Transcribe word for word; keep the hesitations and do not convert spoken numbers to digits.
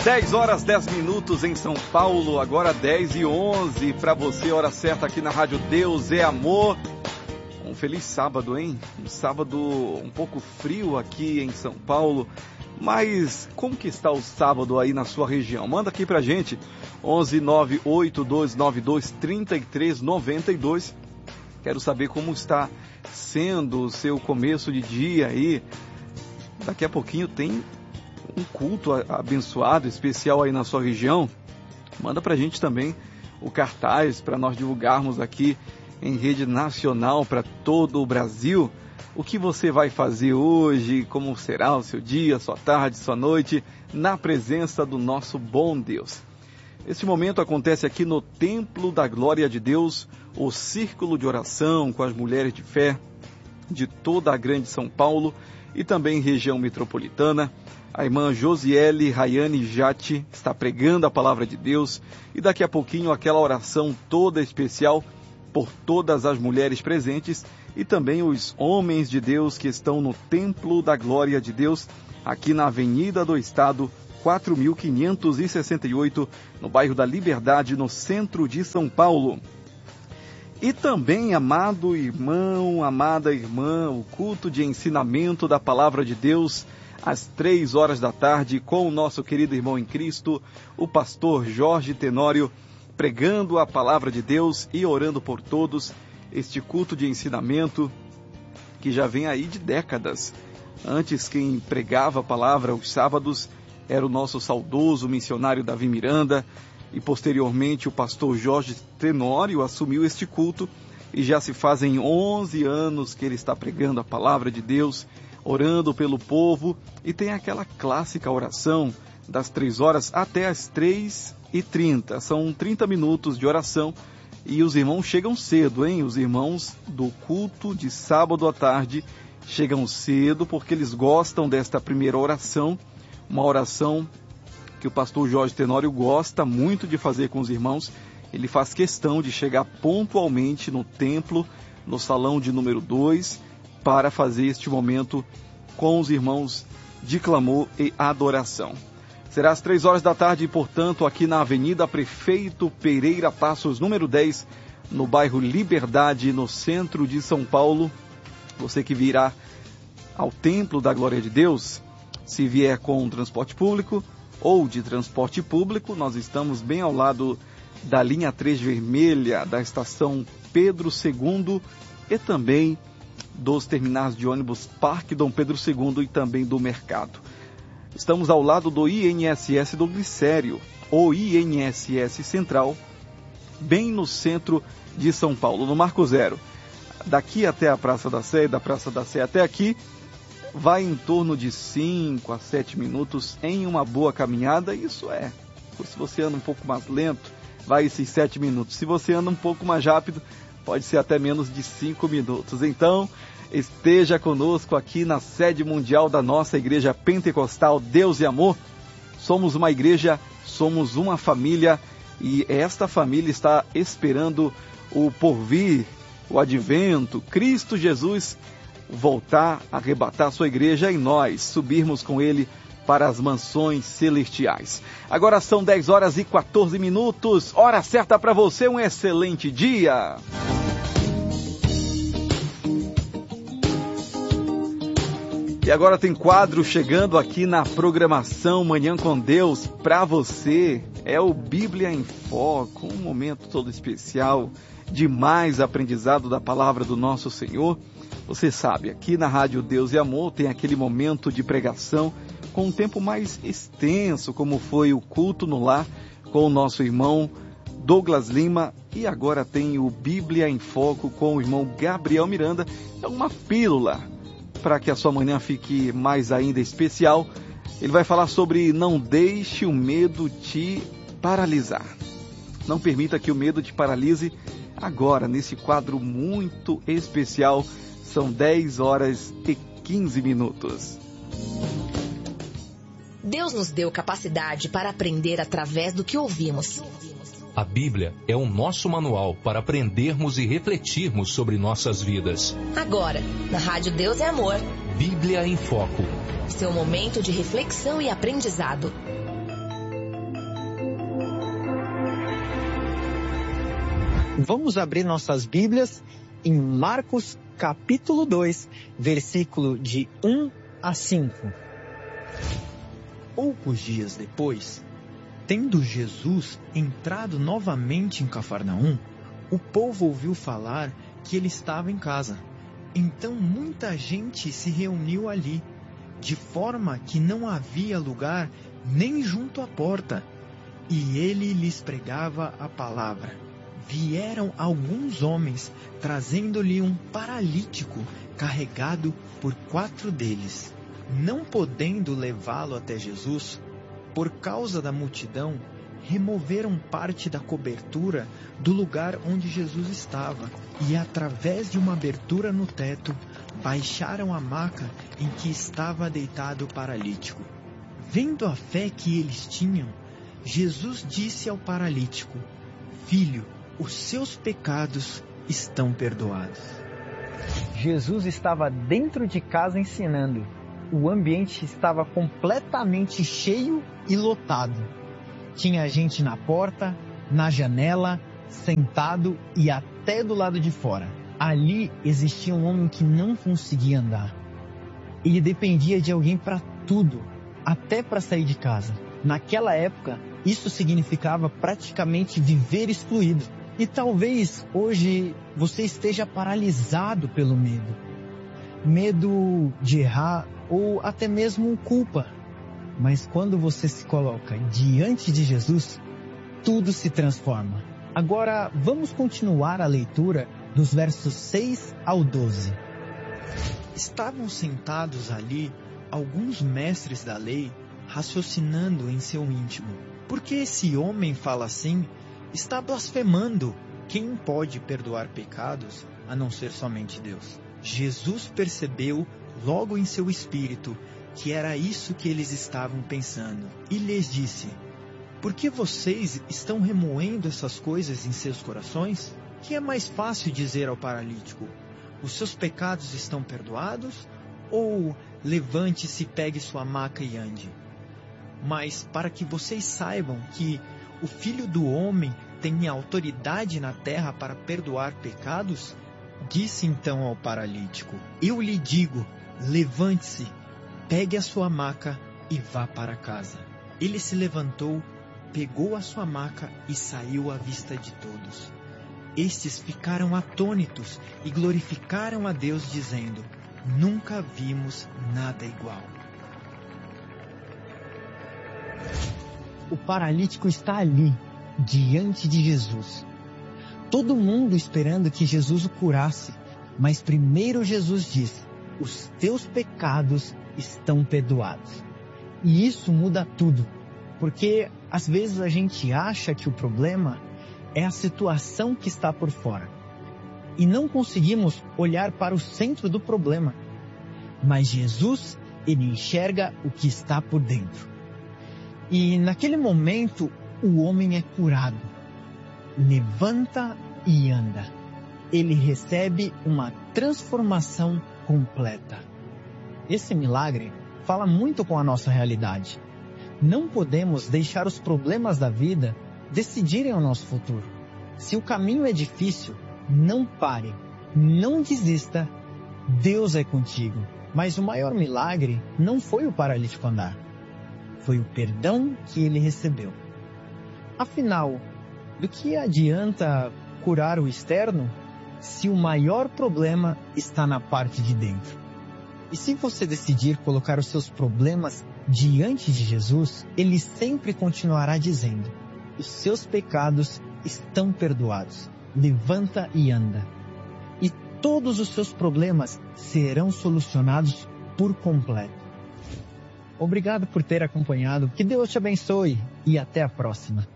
dez horas, dez minutos em São Paulo, agora dez e onze para você, hora certa aqui na Rádio Deus é Amor. Um feliz sábado, hein? Um sábado um pouco frio aqui em São Paulo, mas como que está o sábado aí na sua região? Manda aqui pra gente, onze nove oito dois nove dois três três nove dois. Quero saber como está sendo o seu começo de dia aí. Daqui a pouquinho tem um culto abençoado, especial aí na sua região. Manda pra gente também o cartaz para nós divulgarmos aqui em rede nacional para todo o Brasil. O que você vai fazer hoje, como será o seu dia, sua tarde, sua noite, na presença do nosso bom Deus. Este momento acontece aqui no Templo da Glória de Deus, o círculo de oração com as mulheres de fé de toda a grande São Paulo e também região metropolitana. A irmã Josiele Rayane Jatti está pregando a palavra de Deus e daqui a pouquinho aquela oração toda especial por todas as mulheres presentes e também os homens de Deus que estão no Templo da Glória de Deus, aqui na Avenida do Estado, quatro mil quinhentos e sessenta e oito, no bairro da Liberdade, no centro de São Paulo. E também, amado irmão, amada irmã, o culto de ensinamento da palavra de Deus, às três horas da tarde, com o nosso querido irmão em Cristo, o pastor Jorge Tenório, pregando a palavra de Deus e orando por todos. Este culto de ensinamento que já vem aí de décadas. Antes quem pregava a palavra aos sábados era o nosso saudoso missionário Davi Miranda, e posteriormente o pastor Jorge Tenório assumiu este culto, e já se fazem onze anos que ele está pregando a palavra de Deus, orando pelo povo, e tem aquela clássica oração das três horas até as três e trinta. São trinta minutos de oração, e os irmãos chegam cedo, hein? Os irmãos do culto de sábado à tarde chegam cedo, porque eles gostam desta primeira oração, uma oração que o pastor Jorge Tenório gosta muito de fazer com os irmãos. Ele faz questão de chegar pontualmente no templo, no salão de número dois, para fazer este momento com os irmãos de clamor e adoração. Será às três horas da tarde, portanto, aqui na Avenida Prefeito Pereira Passos, número dez, no bairro Liberdade, no centro de São Paulo. Você que virá ao Templo da Glória de Deus, se vier com transporte público ou de transporte público, nós estamos bem ao lado da linha três vermelha, da estação Pedro segundo e também dos terminais de ônibus Parque Dom Pedro segundo e também do mercado. Estamos ao lado do I N S S do Glicério, ou I N S S Central, bem no centro de São Paulo, no Marco Zero. Daqui até a Praça da Sé, da Praça da Sé até aqui, vai em torno de cinco a sete minutos em uma boa caminhada. Isso é, se você anda um pouco mais lento, vai esses sete minutos. Se você anda um pouco mais rápido, pode ser até menos de cinco minutos. Então, esteja conosco aqui na sede mundial da nossa Igreja Pentecostal Deus e Amor. Somos uma igreja, somos uma família, e esta família está esperando o porvir, o advento, Cristo Jesus voltar a arrebatar sua igreja e nós subirmos com ele para as mansões celestiais. Agora são dez horas e quatorze minutos, hora certa para você, um excelente dia! E agora tem quadro chegando aqui na programação Manhã com Deus para você. É o Bíblia em Foco, um momento todo especial de mais aprendizado da palavra do nosso Senhor. Você sabe, aqui na Rádio Deus e Amor tem aquele momento de pregação com um tempo mais extenso, como foi o culto no lar com o nosso irmão Douglas Lima, e agora tem o Bíblia em Foco com o irmão Gabriel Miranda. É uma pílula para que a sua manhã fique mais ainda especial. Ele vai falar sobre não deixe o medo te paralisar. Não permita que o medo te paralise agora, nesse quadro muito especial. São dez horas e quinze minutos. Deus nos deu capacidade para aprender através do que ouvimos. A Bíblia é o nosso manual para aprendermos e refletirmos sobre nossas vidas. Agora, na Rádio Deus é Amor. Bíblia em Foco. Seu momento de reflexão e aprendizado. Vamos abrir nossas Bíblias em Marcos capítulo dois, versículo de um a cinco. Poucos dias depois, tendo Jesus entrado novamente em Cafarnaum, o povo ouviu falar que ele estava em casa. Então muita gente se reuniu ali, de forma que não havia lugar nem junto à porta, e ele lhes pregava a palavra. Vieram alguns homens, trazendo-lhe um paralítico, carregado por quatro deles. Não podendo levá-lo até Jesus, por causa da multidão, removeram parte da cobertura do lugar onde Jesus estava, e através de uma abertura no teto, baixaram a maca em que estava deitado o paralítico. Vendo a fé que eles tinham, Jesus disse ao paralítico: Filho, os seus pecados estão perdoados. Jesus estava dentro de casa ensinando. O ambiente estava completamente cheio e lotado. Tinha gente na porta, na janela, sentado e até do lado de fora. Ali existia um homem que não conseguia andar. Ele dependia de alguém para tudo, até para sair de casa. Naquela época, isso significava praticamente viver excluído. E talvez hoje você esteja paralisado pelo medo. Medo de errar ou até mesmo culpa. Mas quando você se coloca diante de Jesus, tudo se transforma. Agora vamos continuar a leitura dos versos seis ao doze. Estavam sentados ali alguns mestres da lei, raciocinando em seu íntimo: por que esse homem fala assim? Está blasfemando. Quem pode perdoar pecados a não ser somente Deus? Jesus percebeu logo em seu espírito que era isso que eles estavam pensando, e lhes disse: por que vocês estão remoendo essas coisas em seus corações? Que é mais fácil dizer ao paralítico: os seus pecados estão perdoados? Ou levante-se, pegue sua maca e ande? Mas para que vocês saibam que o Filho do Homem tem autoridade na terra para perdoar pecados, disse então ao paralítico: eu lhe digo, levante-se, pegue a sua maca e vá para casa. Ele se levantou, pegou a sua maca e saiu à vista de todos. Estes ficaram atônitos e glorificaram a Deus, dizendo: nunca vimos nada igual. O paralítico está ali, diante de Jesus. Todo mundo esperando que Jesus o curasse, mas primeiro Jesus diz: os teus pecados estão perdoados. E isso muda tudo, porque às vezes a gente acha que o problema é a situação que está por fora, e não conseguimos olhar para o centro do problema. Mas Jesus, ele enxerga o que está por dentro. E naquele momento, o homem é curado. Levanta e anda. Ele recebe uma transformação completa. Esse milagre fala muito com a nossa realidade. Não podemos deixar os problemas da vida decidirem o nosso futuro. Se o caminho é difícil, não pare, não desista. Deus é contigo. Mas o maior milagre não foi o paralítico andar. Foi o perdão que ele recebeu. Afinal, do que adianta curar o externo se o maior problema está na parte de dentro? E se você decidir colocar os seus problemas diante de Jesus, ele sempre continuará dizendo: os seus pecados estão perdoados. Levanta e anda. E todos os seus problemas serão solucionados por completo. Obrigado por ter acompanhado. Que Deus te abençoe e até a próxima.